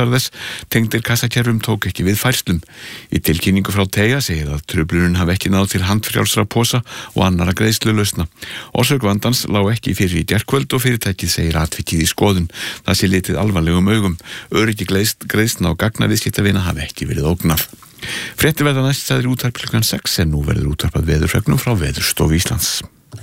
kostnaðar þess tengdir kassakerfum tók ekki við færslum. Í tilkynningu frá Teygja segir að truflunin hafi ekki náð til handfrjálsra posa og annarra greiðslulausna. Orsök vandans lá ekki fyrir í gærkvöld og fyrirtækið segir atvikið í skoðun. Það sé litið alvarlegum augum. Öryggi greiðslna og gagnaviðskiptavina hafi ekki verið ógnað. Fréttir verða næst sagðir í útvarpi klukkan 6 en nú verður útvarpað veðurfregnum frá Veðurstofu Íslands.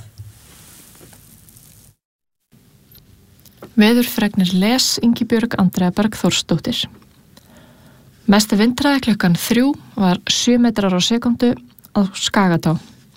Veðurfregnir les Ingibjörg Andrea Bergþórsdóttir. Mesti vindhraði klukkan 3 var 7 metrar á sekundu á Skagatá.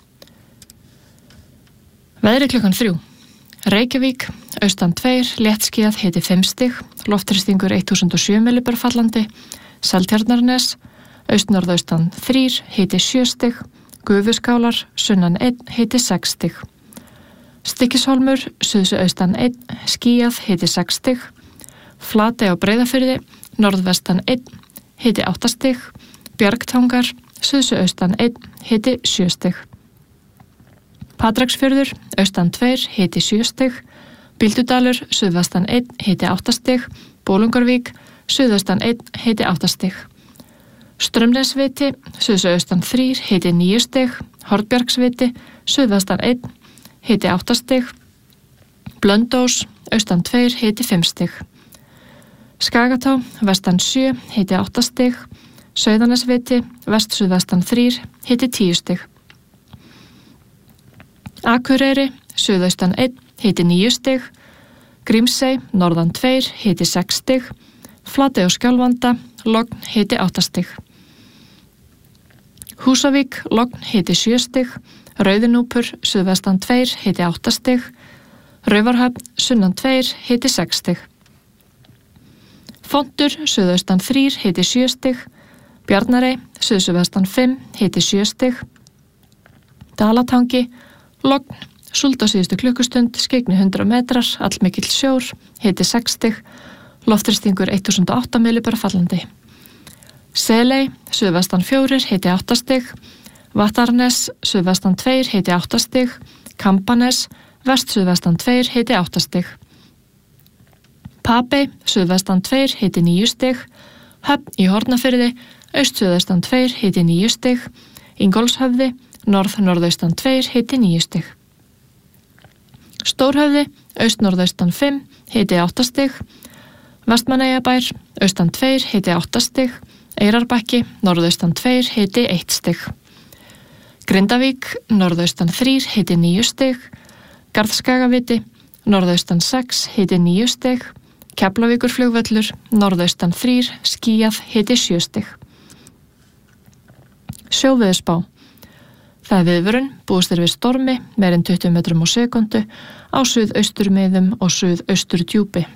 Veðri klukkan 3. Reykjavík, austan 2, léttskýjað, hiti 5 stig, loftþrýstingur 1007 millibör fallandi, Seltjarnarnes, austnorðaustan 3, hiti 7 stig, Gufuskálar, sunnan 1, hiti 6 stig. Stykkishólmur, suðsuaustan 1, skýjað, hiti 6 stig, Flatey á Breiðafirði, norðvestan 1, hiti 8 stig, Bjargtangar, suðsuaustan 1, hiti 7 stig. Patreksfjörður, austan 2, hiti 7 stig, Bíldudalur, suðvestan 1, hiti 8 stig, Bolungarvík, suðaustan 1, hiti 8 stig. Strömnesviti, suðsuaustan 3, hiti 9 stig, Hornbjargsviti, suðvestan 1, hiti 8 stig, Blöndós, austan 2, hiti 5 stig. Skagatá, vestan 7, hiti 8 stig, Sauðanesviti, vest-suðvestan 3, hiti 10 stig. Akureyri, suðaustan 1, hiti 9 stig, Grímsey, norðan 2, hiti 6 stig, Flatey og Skjálfanda, logn, hiti 8 stig. Húsavík, logn, hiti 7 stig, Rauðinúpur, suðvestan 2, hiti 8 stig, Raufarhöfn, sunnan 2, hiti 6 stig. Fontur, suðaustan 3, hiti 7 stig, Bjarnarey, suðvestan 5, hiti 7 stig, Dalatangi, logn, súld á síðustu klukkustund, skeggni 100 metrar, allmikill sjór, hiti 6 stig, loftþrýstingur 1008 millibör fallandi. Seley, suðvestan 4, hiti 8 stig, Vattarnes, suðvestan 2, hiti 8 stig, Kambanes, vest-suðvestan 2, hiti 8 stig. Papey, suðvestan 2, hiti 9 stig, Höfn í Hornafirði, aust-suðvestan 2, hiti 9 stig, Ingólfshöfði, norð-norðaustan 2, hiti 9 stig. Stórhöfði, aust-norðaustan 5, hiti 8 stig, Vestmannaeyjabær, austan 2, hiti 8 stig, Eyrarbakki, norðaustan 2, hiti 1 stig. Grindavík, norðaustan 3, hiti 9 stig, Garðskagaviti, norðaustan 6, hiti 9 stig, Keflavíkurflugvöllur, norðaustan 3, skýjað, hiti 7 stig. Sjóveðurspá. Það er viðvörun, búist er við stormi, meir en 20 metrum á sekundu, á suðausturmiðum og suðausturdjúpi.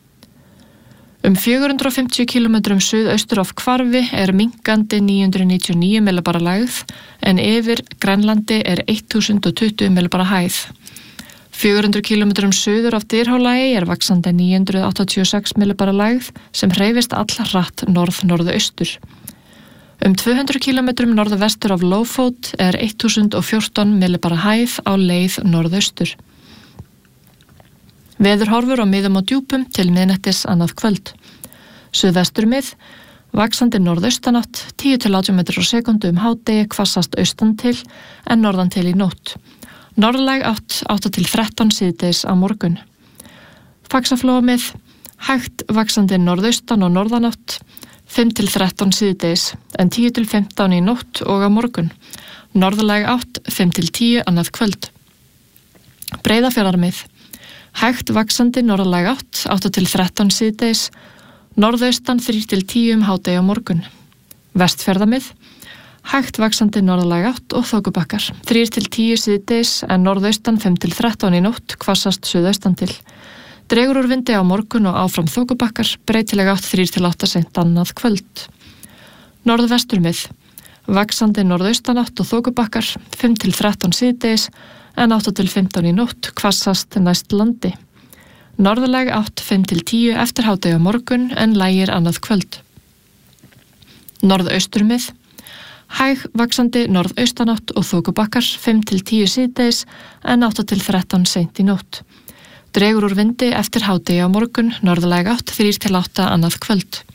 450 km suðaustur af Hvarfi er minnkandi 999 millibara lægð, en yfir Grænlandi er 1020 millibara hæð. 400 km suður af Dyrhólagi er vaxandi 986 millibara lægð, sem hreyfist allhratt norð-norðaustur. 200 km norðvestur af Lófót er 1014 millibara hæð á leið norðaustur. Veðurhorfur á miðum og djúpum til miðnættis annað kvöld. Suðvesturmið, vaxandi norðaustanátt, 10-18 metrar á sekundu hádegi, hvassast austan til, en norðan til í nótt. Norðlæg átt 8-13 síðdegis á morgun. Faxaflóamið, hægt vaxandi norðaustan og norðanátt, 5-13 síðdegis, en 10-15 í nótt og á morgun. Norðlæg átt 5-10 annað kvöld. Breiðafjarðarmið, hægt vaxandi norðlæg átt 8-13 síðdegis, norðaustan 3-10 hádegi á morgun. Vestfjarðamið, hægt vaxandi norðlæg átt og þokubakkar, 3-10 síðdegis en norðaustan 5-13 í nótt, hvassast suðaustan til. Dregur úr vindi á morgun og áfram þokubakkar, breytileg átt 3-8 seint annað kvöld. Norðvesturmið, vaxandi norðaustanátt og þokubakkar, 5-13 síðdegis en 8-15 í nótt, hvassast næst landi. Norðlæg átt 5-10 eftir hádegi á morgun en lægir annað kvöld. Norðausturmið, hæg vaxandi norðaustanátt og þokubakkar, 5-10 síðdegis en 8-13 seint í nótt. Dregur úr vindi eftir hádegi á morgun, norðlæg átt 3-8 annað kvöld.